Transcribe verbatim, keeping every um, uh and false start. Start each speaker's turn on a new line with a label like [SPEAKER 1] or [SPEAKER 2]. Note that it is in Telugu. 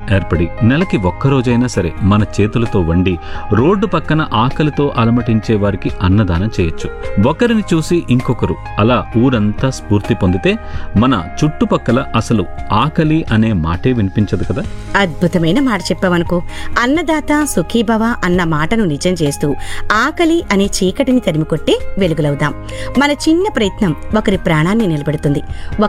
[SPEAKER 1] ఏర్పడి నెలకి ఒక్కరోజైనా సరే మన చేతులతో వండి రోడ్డు పక్కన ఆకలితో అలమటించే వారికి అన్నదానం చేయొచ్చు. ఒకరిని చూసి ఇంకొకరు అలా ఊరంతా స్ఫూర్తి పొందితే మన చుట్టుపక్కల అసలు ఆకలి అనే మాటే వినిపించదు కదా.
[SPEAKER 2] అద్భుతమైన మాట చెప్పావనుకో. అన్నదాత సుఖీభవ అన్న మాటను నిజం చేస్తూ ఆకలి అనే చీకటిని తరిమికొట్టే వెలుగులవుదాం. మన చిన్న ప్రయత్నం ఒకరి ప్రాణాన్ని నిలబెడుతుంది.